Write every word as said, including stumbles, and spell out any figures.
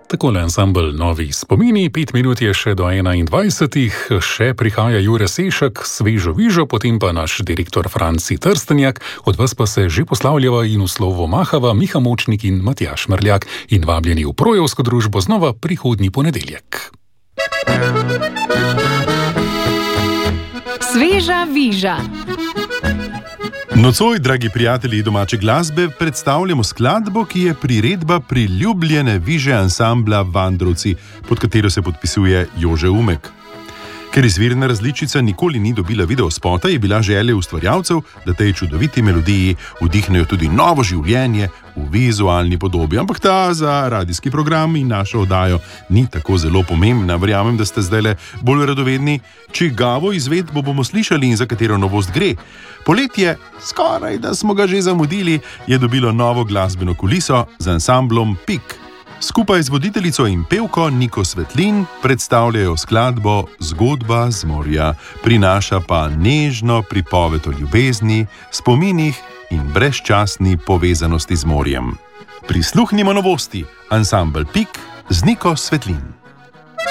Takole ansambel Novi spomini, pet minut je še do enaindvajsetih, še prihaja Jure Sešek, svežo vižo, potem pa naš direktor Franci Trstenjak, od vas pa se že poslavljava in v slovo mahava Miha Močnik in Matjaž Mrljak in vabljeni v Projevsko družbo znova prihodnji ponedeljek. Sveža viža. Nocoj, dragi prijatelji domače glasbe, predstavljamo skladbo, ki je priredba priljubljene viže ansambla Vandrovci, pod katero se podpisuje Jože Umek. Ker izvirna različica nikoli ni dobila videospota, je bila želja ustvarjalcev, da tej čudoviti melodiji vdihnejo tudi novo življenje v vizualni podobi. Ampak ta za radijski program in našo oddajo ni tako zelo pomembna. Verjamem, da ste zdajle bolj radovedni, čigavo izvedbo bomo slišali in za katero novost gre. Poletje, skoraj da smo ga že zamudili, je dobilo novo glasbeno kuliso z ansamblom Pik. Skupaj z voditeljico in pevko Niko Svetlin predstavljajo skladbo Zgodba z morja, prinaša pa nežno pripoved o ljubezni, spominih in brezčasni povezanosti z morjem. Prisluhnimo novosti, ansambel Pik z Niko Svetlin.